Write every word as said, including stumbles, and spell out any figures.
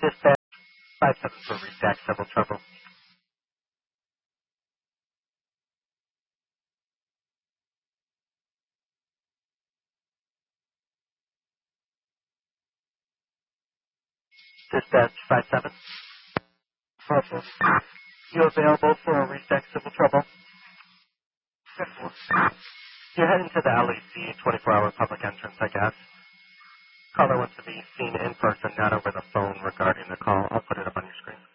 Dispatch five seven for Restack Civil Trouble. Dispatch five seven. Roger. You available for a Restack Civil Trouble? You're heading to the L E C twenty-four hour public entrance, I guess. Caller wants to be seen in person, not over the phone regarding the call. I'll put it up on your screen.